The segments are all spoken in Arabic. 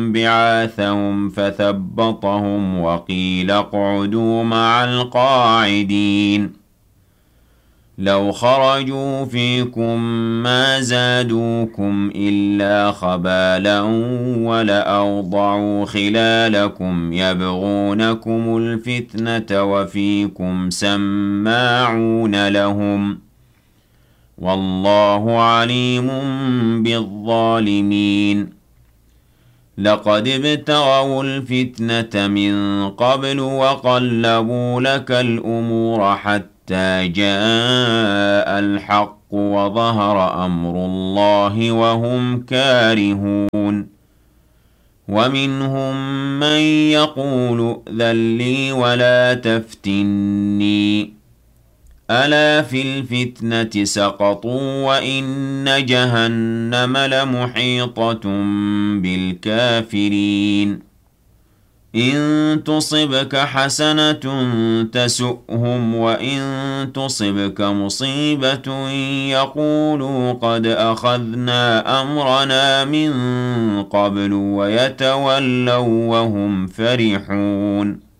بعاثهم فثبطهم وقيل اقعدوا مع القاعدين لو خرجوا فيكم ما زادوكم إلا خبالا ولأوضعوا خلالكم يبغونكم الفتنة وفيكم سماعون لهم والله عليم بالظالمين لقد ابتغوا الفتنة من قبل وقلبوا لك الأمور حتى جاء الحق وظهر أمر الله وهم كارهون ومنهم من يقول ائذن لي ولا تفتني ألا في الفتنة سقطوا وإن جهنم لمحيطة بالكافرين إن تصبك حسنة تسؤهم وإن تصبك مصيبة يقولوا قد أخذنا أمرنا من قبل ويتولوا وهم فرحون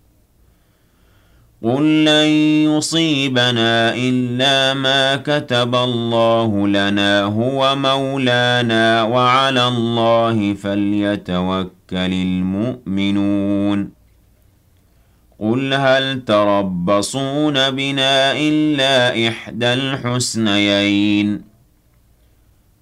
قل لن يصيبنا إلا ما كتب الله لنا هو مولانا وعلى الله فليتوكل المؤمنون قل هل تربصون بنا إلا إحدى الحسنيين